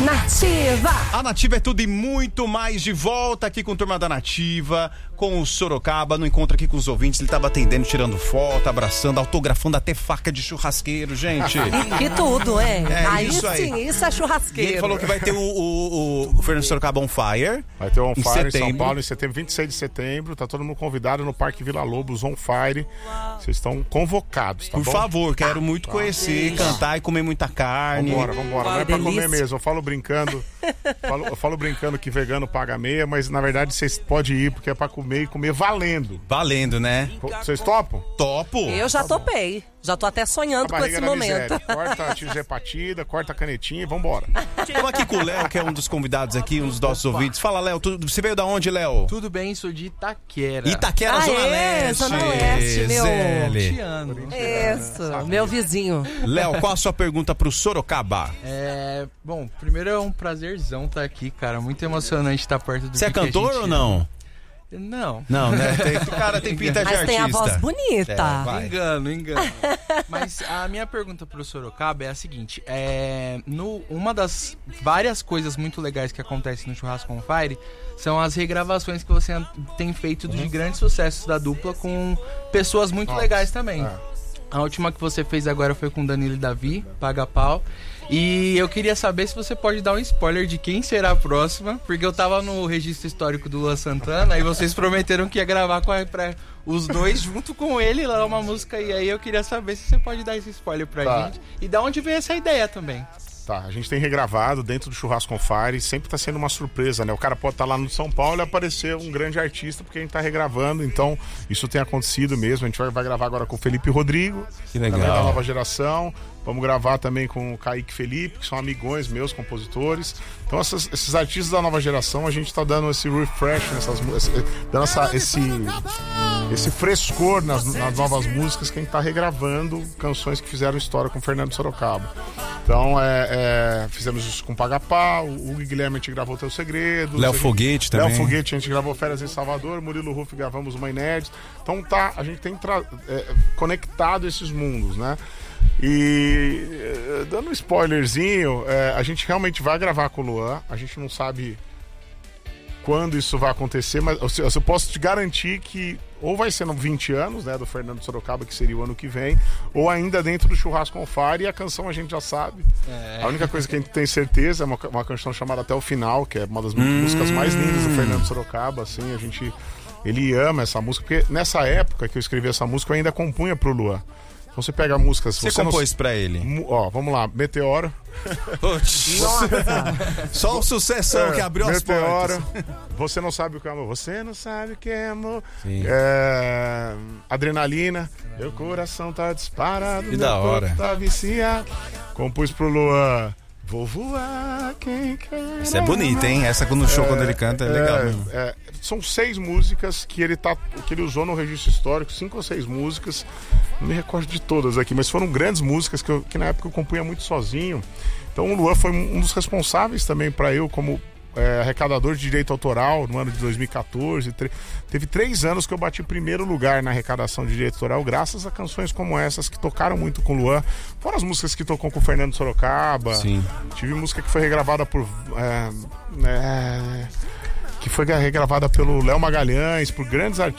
Nativa! A Nativa é tudo e muito mais, de volta aqui com a turma da Nativa, com o Sorocaba, no encontro aqui com os ouvintes. Ele tava atendendo, tirando foto, abraçando, autografando até faca de churrasqueiro, gente. Que tudo, é? Aí isso sim, aí. isso é E churrasqueiro. ele falou que vai ter o Fernando Sorocaba On Fire. Vai ter o On em Fire em São setembro. Paulo, em setembro, 26 de setembro. Tá todo mundo convidado no Parque Vila Lobos, On Fire. Vocês estão convocados, tá Por bom? favor, quero muito conhecer, cantar e comer muita carne. Vambora. Não é pra delícia. comer mesmo. Eu falo brincando. Eu falo brincando que vegano paga meia, mas na verdade vocês podem ir porque é pra comer e comer valendo. Valendo, né? Vocês topam? Topo. Eu já topei. Já tô até sonhando com esse da momento. miséria. Corta a tisepatida, corta a canetinha e vambora. Estamos aqui com o Léo, que é um dos convidados aqui, um dos nossos ouvintes. Fala, Léo, você veio da onde, Léo? Tudo bem, sou de Itaquera. Itaquera, Zona Leste. Zona Leste, meu. Zele. 20 anos. Isso, meu vizinho. Léo, qual a sua pergunta pro Sorocaba? Bom, primeiro é um prazerzão estar aqui, cara. Muito emocionante estar perto do Você é que a cantor gente ou não? Não. Não, né? O cara tem pinta de Mas artista. tem a voz bonita. É, vai. Engano. Mas a minha pergunta pro Sorocaba é a seguinte: uma das várias coisas muito legais que acontecem no Churrasco on Fire são as regravações que você tem feito de grandes sucessos da dupla com pessoas muito legais também. A última que você fez agora foi com Danilo e Davi, Paga Pau. E eu queria saber se você pode dar um spoiler de quem será a próxima, porque eu tava no registro histórico do Luan Santana e vocês prometeram que ia gravar pra os dois junto com ele lá uma música, e aí eu queria saber se você pode dar esse spoiler pra gente e da onde veio essa ideia também. Tá, a gente tem regravado dentro do Churrasco on Fire, sempre tá sendo uma surpresa, né? O cara pode estar lá no São Paulo e aparecer um grande artista porque a gente tá regravando, então isso tem acontecido mesmo. A gente vai gravar agora com o Felipe Rodrigo, Que legal. também da nova geração. Vamos gravar também com o Kaique Felipe, que são amigões meus, compositores. Então esses artistas da nova geração, a gente tá dando esse refresh, dando esse frescor nas novas músicas que a gente tá regravando, canções que fizeram história com o Fernando Sorocaba. Então fizemos isso com Paga Pau, o Hugo e Guilherme a gente gravou Teu Segredo. Léo Foguete também. Léo Foguete a gente gravou Férias em Salvador, Murilo Ruff gravamos Mãe Nerds. Então a gente tem conectado esses mundos, né? E dando um spoilerzinho, a gente realmente vai gravar com o Luan. A gente não sabe quando isso vai acontecer, mas eu posso te garantir que ou vai ser no 20 anos, né, do Fernando Sorocaba, que seria o ano que vem, ou ainda dentro do Churrasco on Fire, e a canção a gente já sabe. A única coisa que a gente tem certeza é uma canção chamada Até o Final, que é uma das músicas mais lindas do Fernando Sorocaba, assim, ele ama essa música, porque nessa época que eu escrevi essa música eu ainda compunha pro Luan. Então você pega músicas... Você compôs pra ele? Ó, vamos lá, Meteoro. Só o sucessão que abriu as portas. Você não sabe o que é amor. Você não sabe o que é amor. Adrenalina. Meu coração tá disparado. Que da hora. Tá viciado. Compus pro Luan. Vou voar, quem quer. Isso é bonito, hein? Essa no show, quando ele canta, é legal mesmo. São 6 músicas que ele usou no registro histórico, 5 ou 6 músicas. Não me recordo de todas aqui, mas foram grandes músicas que na época eu compunha muito sozinho. Então o Luan foi um dos responsáveis também para eu, como arrecadador de direito autoral no ano de 2014. Teve 3 anos que eu bati primeiro lugar na arrecadação de direito autoral, graças a canções como essas que tocaram muito com o Luan. Fora as músicas que tocou com o Fernando Sorocaba. Sim. Tive música que foi regravada que foi regravada pelo Léo Magalhães, por grandes